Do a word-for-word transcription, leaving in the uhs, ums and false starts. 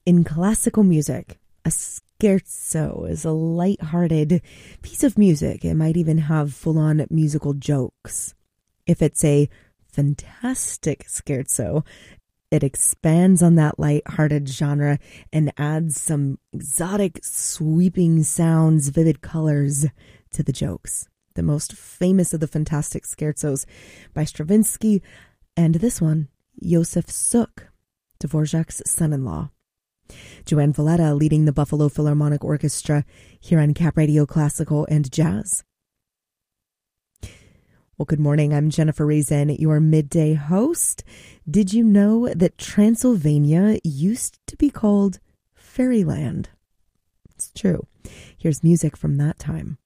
In classical music, a scherzo is a light-hearted piece of music. It might even have full-on musical jokes. If it's a fantastic scherzo, it expands on that light-hearted genre and adds some exotic, sweeping sounds, vivid colors to the jokes. The most famous of the fantastic scherzos by Stravinsky, and this one, Josef Suk, Dvorak's son-in-law. Joanne Valletta leading the Buffalo Philharmonic Orchestra here on Cap Radio Classical and Jazz. Well, good morning. I'm Jennifer Raisin, your midday host. Did you know that Transylvania used to be called Fairyland? It's true. Here's music from that time.